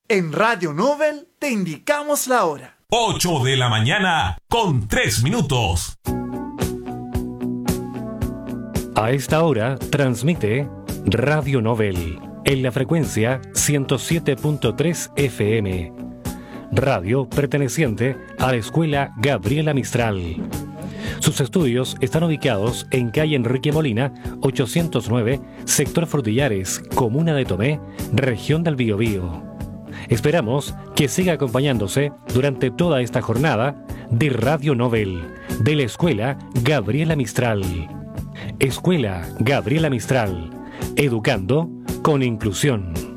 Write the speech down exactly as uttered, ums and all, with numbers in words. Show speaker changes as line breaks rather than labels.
En Radio Nobel te indicamos la hora.
ocho de la mañana con tres minutos.
A esta hora transmite Radio Nobel en la frecuencia ciento siete punto tres F M. Radio perteneciente a la Escuela Gabriela Mistral. Sus estudios están ubicados en calle Enrique Molina, ochocientos nueve, sector Frutillares, comuna de Tomé, región del Biobío. Esperamos que siga acompañándose durante toda esta jornada de Radio Nobel de la Escuela Gabriela Mistral. Escuela Gabriela Mistral, educando con inclusión.